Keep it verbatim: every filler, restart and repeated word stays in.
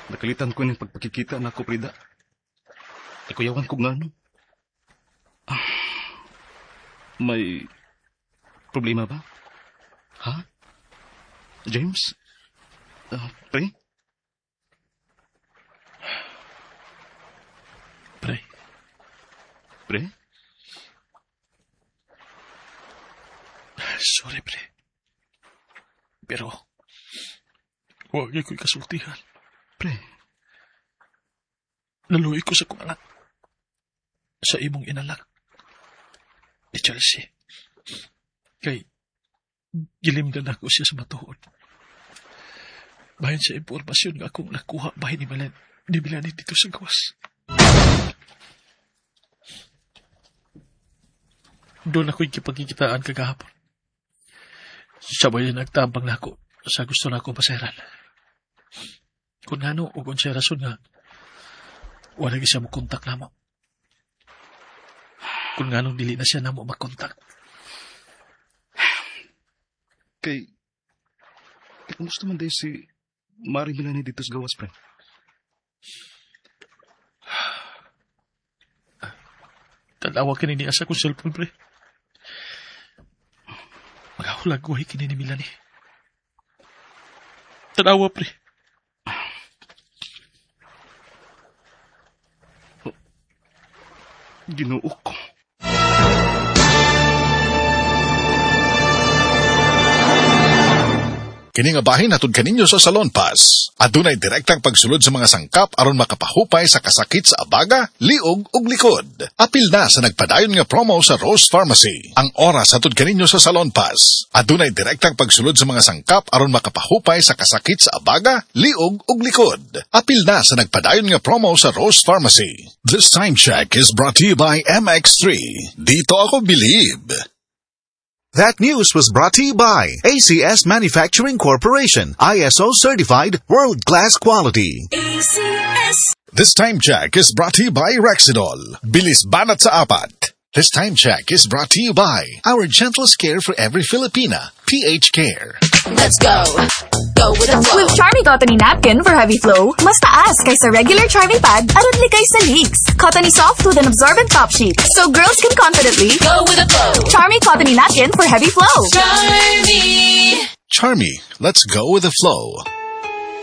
Nakalitan ko ng pagpakikita na ako, Prida. Ikuyawan ko nga, no? Ah, may problema ba? Ha? James? Uh, pre? Pre? Pre? Sorry, pre. Pero, huwag ko'y kasultihan. Pre? Naluhi ko sa kong anak. Sa imong inanak. Ni Chelsea. Kay, gilimdan ako siya sa matuod. Bahin sa impormasyon nga akong nakuha bahin ni Milan, ni Milani dito sa gawas. Doon ako'y kipagkikitaan kagahapon. Siya ba yung nagtambang na ako sa gusto na ako maseran? Kung ano o kung siya rason nga, wala siya mo kontak na mo. Kung nga nung dili na siya na mo makontak. Kay, kay kumusta man day si Mari Milani dito sa gawas, pre? Tanawa ka ni asa kong cellphone, pre. Magahulag ko ay kini ni Milani. Tanawa, pre. Oh, Ginoo ko. Kini nga bahin hatod kaninyo sa Salon Pass. Adunay direktang pagsulod sa mga sangkap aron makapahupay sa kasakit sa abaga, liog ug likod. Apil na sa nagpadayon nga promo sa Rose Pharmacy. Ang oras hatod kaninyo sa Salon Pass. Adunay direktang pagsulod sa mga sangkap aron makapahupay sa kasakit sa abaga, liog ug likod. Apil na sa nagpadayon nga promo sa Rose Pharmacy. This time check is brought to you by M X three. Dito ako believe. That news was brought to you by A C S Manufacturing Corporation, I S O certified, world-class quality. A C S. This time check is brought to you by Rexidol. Bilis banat sa apat. This time check is brought to you by our gentlest care for every Filipina, P H Care. Let's go. Go with the flow. With Charmy Cottony Napkin for heavy flow, mas taas kaysa regular Charmy Pad at likay sa leaks. Cottony soft with an absorbent top sheet, so girls can confidently Go with the flow. Charmy Cottony Napkin for heavy flow. Charmy. Charmy, let's go with the flow.